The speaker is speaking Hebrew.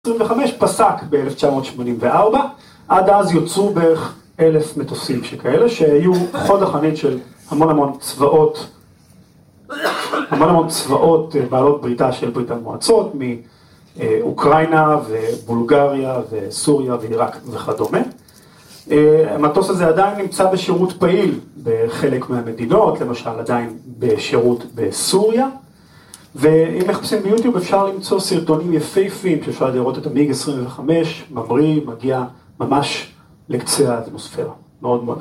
25 פסק ב-1984, עד אז יוצרו בערך 1,000 מטוסים שכאלה, שהיו חוד החנית של המון צבאות בעלות בריתה של ברית המועצות, מאוקראינה ובולגריה וסוריה ועיראק וכדומה. המטוס הזה עדיין נמצא בשירות פעיל בחלק מהמדינות, למשל עדיין בשירות בסוריה, ואם מחפשים ביוטיוב אפשר למצוא סרטונים יפהפיים שאפשר לראות את המיג 25, ממריא, מגיע ממש לקצה האטמוספירה. מאוד מאוד.